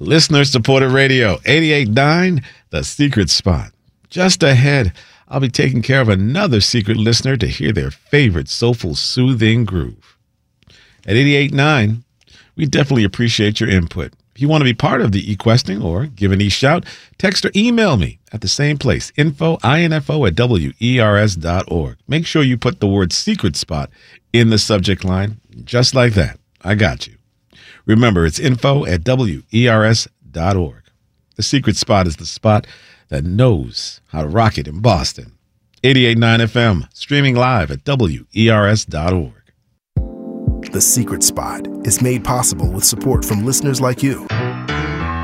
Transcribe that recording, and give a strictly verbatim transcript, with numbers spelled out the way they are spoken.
Listener-supported radio, eighty-eight point nine, The Secret Spot. Just ahead, I'll be taking care of another secret listener to hear their favorite soulful, soothing groove. At eighty-eight point nine, we definitely appreciate your input. If you want to be part of the e-questing or give an e-shout, text or email me at the same place, info, info at W E R S dot org. Make sure you put the word Secret Spot in the subject line, just like that. I got you. Remember, it's info at W E R S dot org. The Secret Spot is the spot that knows how to rock it in Boston. eighty-eight point nine F M, streaming live at W E R S dot org. The Secret Spot is made possible with support from listeners like you.